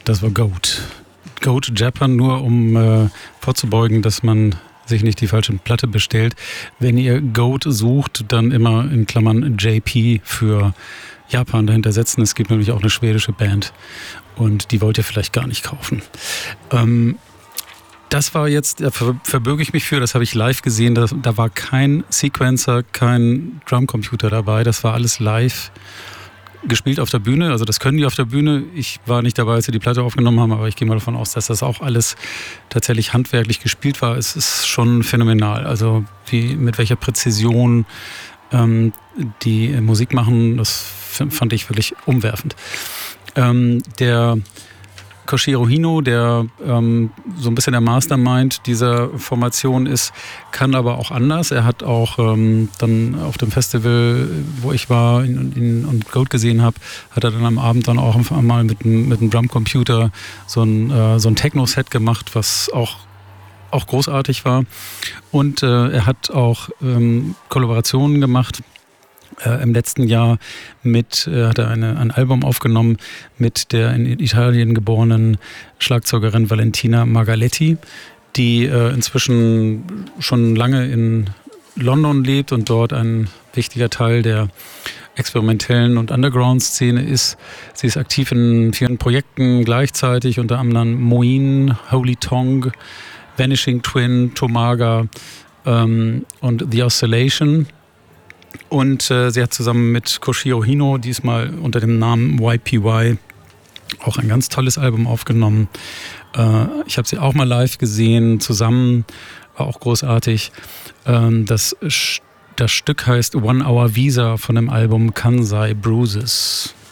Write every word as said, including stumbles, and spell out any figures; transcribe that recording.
Das war Goat. Goat Japan, nur um äh, vorzubeugen, dass man sich nicht die falsche Platte bestellt. Wenn ihr Goat sucht, dann immer in Klammern J P für Japan dahinter setzen. Es gibt nämlich auch eine schwedische Band und die wollt ihr vielleicht gar nicht kaufen. Ähm, das war jetzt, da ver- verbürge ich mich für, das habe ich live gesehen, da, da war kein Sequencer, kein Drumcomputer dabei, das war alles live gespielt auf der Bühne, also das können die auf der Bühne. Ich war nicht dabei, als sie die Platte aufgenommen haben, aber ich gehe mal davon aus, dass das auch alles tatsächlich handwerklich gespielt war. Es ist schon phänomenal, also die, mit welcher Präzision ähm, die Musik machen, das f- fand ich wirklich umwerfend. Ähm, der Koshiro Hino, der ähm, so ein bisschen der Mastermind dieser Formation ist, kann aber auch anders. Er hat auch ähm, dann auf dem Festival, wo ich war ihn, ihn, und Goat gesehen habe, hat er dann am Abend dann auch einmal mit, mit einem Drumcomputer so ein, äh, so ein Techno-Set gemacht, was auch auch großartig war. Und äh, er hat auch ähm, Kollaborationen gemacht. Äh, Im letzten Jahr mit, äh, hat er eine, ein Album aufgenommen mit der in Italien geborenen Schlagzeugerin Valentina Margaletti, die äh, inzwischen schon lange in London lebt und dort ein wichtiger Teil der experimentellen und Underground-Szene ist. Sie ist aktiv in vielen Projekten gleichzeitig, unter anderem Moin, Holy Tongue, Vanishing Twin, Tomaga ähm, und The Oscillation. Und äh, sie hat zusammen mit Koshiro Hino, diesmal unter dem Namen Y P Y, auch ein ganz tolles Album aufgenommen. Äh, ich habe sie auch mal live gesehen, zusammen, war auch großartig. Ähm, das, das Stück heißt One Hour Visa von dem Album Kansai Bruises.